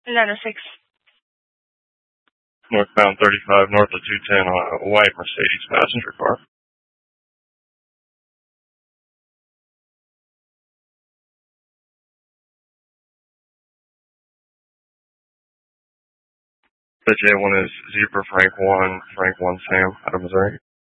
906. Northbound 35, north of 210 on a white Mercedes passenger car. The J1 is Zebra Frank 1, Frank 1 Sam, out of Missouri.